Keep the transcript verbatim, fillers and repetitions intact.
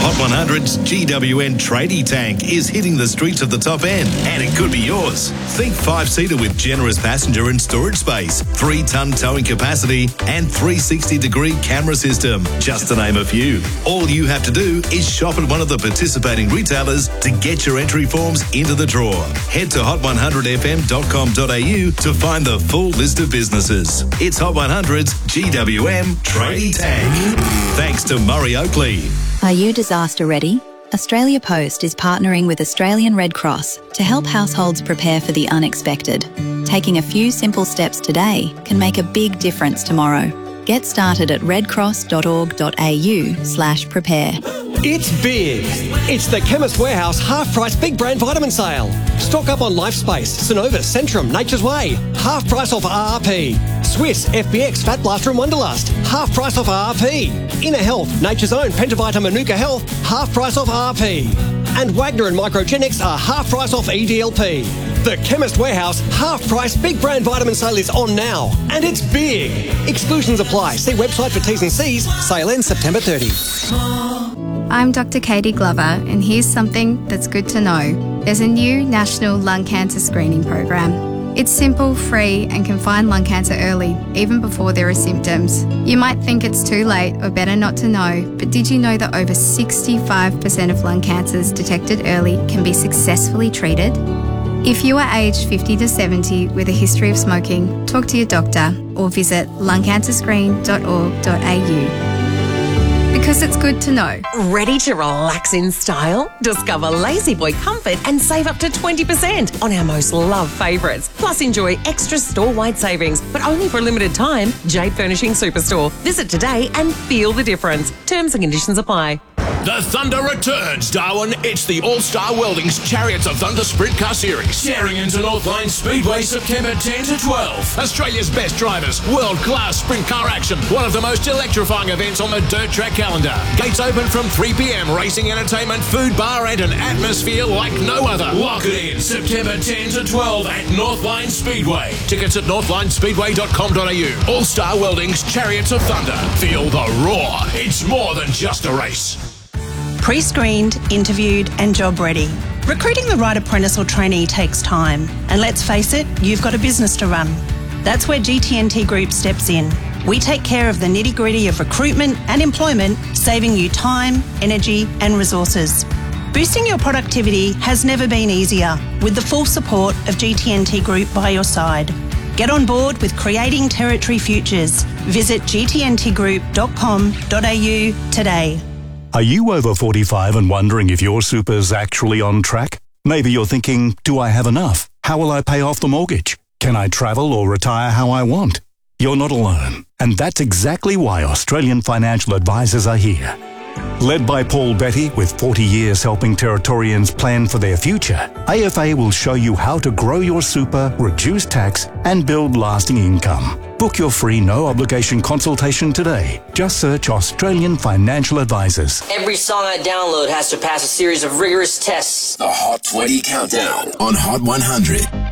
Hot one hundred's G W N Tradie Tank is hitting the streets of the top end, and it could be yours. Think five-seater with generous passenger and storage space, three-ton towing capacity, and three sixty degree camera system, just to name a few. All you have to do is shop at one of the participating retailers to get your entry forms into the draw. Head to hot one hundred f m dot com dot a u to find the full list of businesses. It's Hot one hundred's G W M Tradie Tank. Thanks to Murray Oakley. Are you disaster ready? Australia Post is partnering with Australian Red Cross to help households prepare for the unexpected. Taking a few simple steps today can make a big difference tomorrow. Get started at redcross.org.au slash prepare. It's big. It's the Chemist Warehouse half-price big brand vitamin sale. Stock up on LifeSpace, Synovus, Centrum, Nature's Way. Half price off R R P. Swiss, F B X, Fat Blaster and Wonderlust. Half price off R R P. Inner Health, Nature's Own, Pentavita, Manuka Health. Half price off R R P. And Wagner and Microgenics are half price off E D L P. The Chemist Warehouse half-price big brand vitamin sale is on now. And it's big. Exclusions apply. See website for T's and C's. Sale ends September thirtieth. I'm Doctor Katie Glover, and here's something that's good to know. There's a new national lung cancer screening program. It's simple, free, and can find lung cancer early, even before there are symptoms. You might think it's too late or better not to know, but did you know that over sixty-five percent of lung cancers detected early can be successfully treated? If you are aged fifty to seventy with a history of smoking, talk to your doctor or visit lung cancer screen dot org dot a u. Because it's good to know. Ready to relax in style? Discover Lazy Boy Comfort and save up to twenty percent on our most loved favourites. Plus enjoy extra store-wide savings, but only for a limited time. Jade Furnishing Superstore. Visit today and feel the difference. Terms and conditions apply. The Thunder returns, Darwin. It's the All-Star Welding's Chariots of Thunder Sprint Car Series. Sharing into Northline Speedway September tenth to twelfth. Australia's best drivers, world-class sprint car action. One of the most electrifying events on the dirt track calendar. Gates open from three p m. Racing entertainment, food bar and an atmosphere like no other. Lock it in. September tenth to twelfth at Northline Speedway. Tickets at northline speedway dot com dot a u. All-Star Welding's Chariots of Thunder. Feel the roar. It's more than just a race. Pre-screened, interviewed and job ready. Recruiting the right apprentice or trainee takes time. And let's face it, you've got a business to run. That's where G T N T Group steps in. We take care of the nitty-gritty of recruitment and employment, saving you time, energy and resources. Boosting your productivity has never been easier, with the full support of G T N T Group by your side. Get on board with Creating Territory Futures. Visit g t n t group dot com dot a u today. Are you over forty-five and wondering if your super's actually on track? Maybe you're thinking, do I have enough? How will I pay off the mortgage? Can I travel or retire how I want? You're not alone. And that's exactly why Australian Financial Advisors are here. Led by Paul Betty, with forty years helping Territorians plan for their future, A F A will show you how to grow your super, reduce tax and build lasting income. Book your free no-obligation consultation today. Just search Australian Financial Advisors. Every song I download has to pass a series of rigorous tests. The Hot twenty Countdown on Hot one hundred.